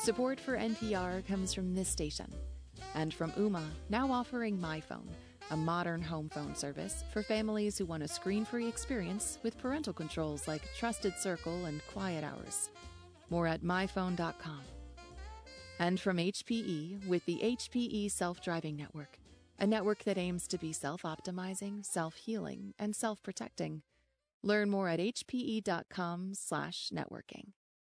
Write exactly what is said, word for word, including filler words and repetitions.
Support for N P R comes from this station and from Ooma, now offering MyPhone, a modern home phone service for families who want a screen-free experience with parental controls like Trusted Circle and Quiet Hours. More at my phone dot com. And from H P E with the H P E Self-Driving Network, a network that aims to be self-optimizing, self-healing, and self-protecting. Learn more at h p e dot com slash networking.